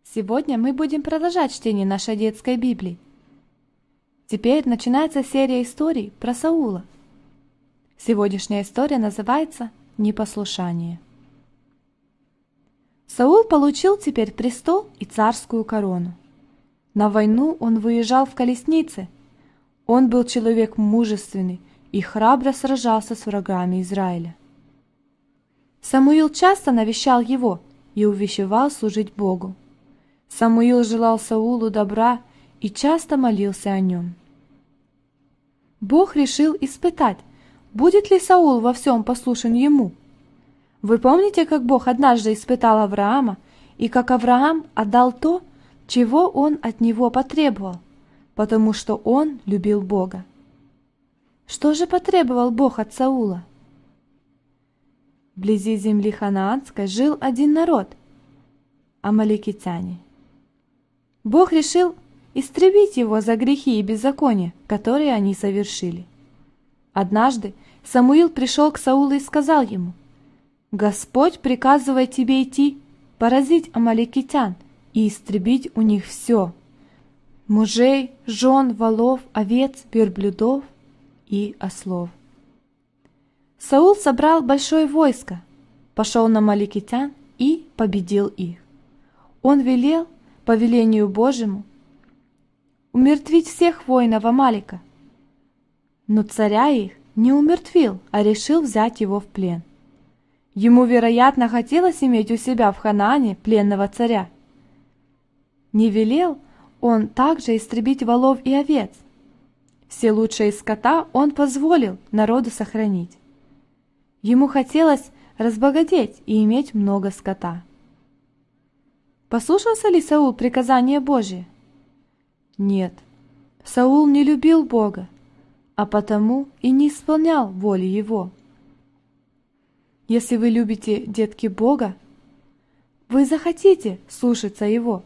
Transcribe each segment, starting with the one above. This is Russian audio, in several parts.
Сегодня мы будем продолжать чтение нашей детской Библии. Теперь начинается серия историй про Саула. Сегодняшняя история называется «Непослушание». Саул получил теперь престол и царскую корону. На войну он выезжал в колеснице. Он был человек мужественный и храбро сражался с врагами Израиля. Самуил часто навещал его и увещевал служить Богу. Самуил желал Саулу добра и часто молился о нем. Бог решил испытать, будет ли Саул во всем послушен ему. Вы помните, как Бог однажды испытал Авраама, и как Авраам отдал то, чего он от него потребовал, потому что он любил Бога. Что же потребовал Бог от Саула? Вблизи земли ханаанской жил один народ – амаликитяне. Бог решил истребить его за грехи и беззакония, которые они совершили. Однажды Самуил пришел к Саулу и сказал ему: «Господь приказывает тебе идти, поразить амаликитян и истребить у них все – мужей, жен, волов, овец, верблюдов и ослов». Саул собрал большое войско, пошел на амаликитян и победил их. Он велел, по велению Божьему, умертвить всех воинов Амалика, но царя их не умертвил, а решил взять его в плен. Ему, вероятно, хотелось иметь у себя в Ханаане пленного царя. Не велел он также истребить волов и овец. Все лучшие скота он позволил народу сохранить. Ему хотелось разбогатеть и иметь много скота. Послушался ли Саул приказания Божие? Нет, Саул не любил Бога, а потому и не исполнял воли Его. Если вы любите, детки, Бога, вы захотите слушаться Его.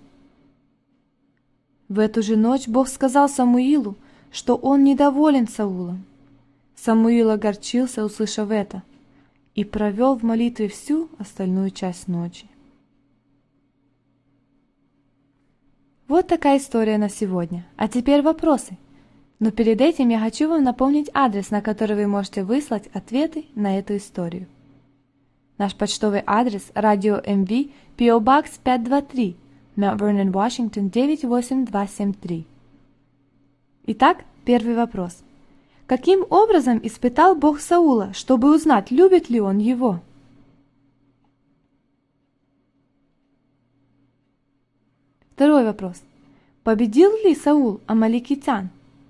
В эту же ночь Бог сказал Самуилу, что он недоволен Саулом. Самуил огорчился, услышав это, и провел в молитве всю остальную часть ночи. Вот такая история на сегодня. А теперь вопросы. Но перед этим я хочу вам напомнить адрес, на который вы можете выслать ответы на эту историю. Наш почтовый адрес – Radio MV, PO Box 523, Mount Vernon, Washington 98273. Итак, первый вопрос. Каким образом испытал Бог Саула, чтобы узнать, любит ли он его? Второй вопрос. Победил ли Саул амаликитян?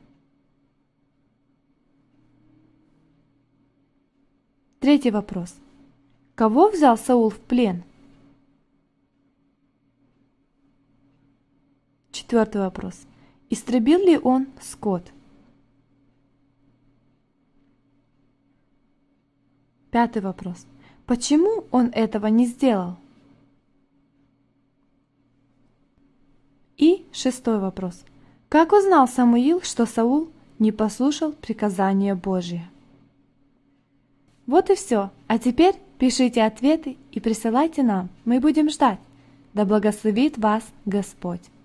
Третий вопрос. Кого взял Саул в плен? Четвертый вопрос. Истребил ли он скот? Пятый вопрос. Почему он этого не сделал? И шестой вопрос. Как узнал Самуил, что Саул не послушал приказания Божия? Вот и все. А теперь пишите ответы и присылайте нам. Мы будем ждать. Да благословит вас Господь.